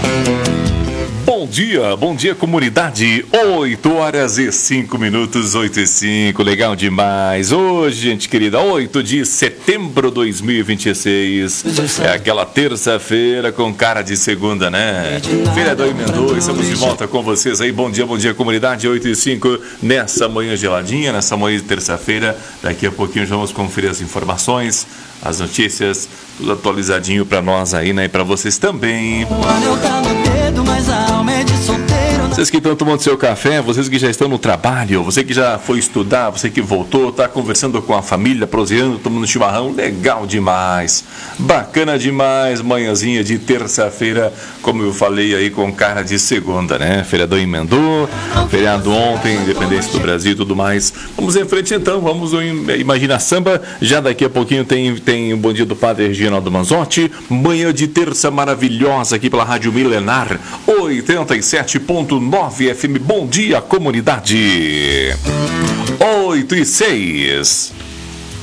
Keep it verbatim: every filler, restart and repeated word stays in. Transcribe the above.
Bom dia, bom dia comunidade, oito horas e cinco minutos, oito e cinco, legal demais. Hoje, gente querida, oito de setembro de dois mil e vinte e seis, é aquela terça-feira com cara de segunda, né? Feriadão emendou, estamos de volta com vocês aí, bom dia, bom dia comunidade, oito e cinco, nessa manhã geladinha, nessa manhã de terça-feira. Daqui a pouquinho já vamos conferir as informações, as notícias, tudo atualizadinho pra nós aí, né? E pra vocês também. Vocês que estão tomando seu café, vocês que já estão no trabalho, você que já foi estudar, você que voltou, está conversando com a família, proseando, tomando chimarrão, legal demais, bacana demais, manhãzinha de terça-feira, como eu falei aí, com cara de segunda, né? Feriadão emendou, feriado ontem, independência do Brasil e tudo mais. Vamos em frente então, vamos ao Imagina Samba, já daqui a pouquinho tem, tem o Bom Dia do Padre Reginaldo Manzotti, manhã de terça maravilhosa aqui pela Rádio Milenar, oitenta e sete ponto nove F M. Bom dia, comunidade. oito e seis.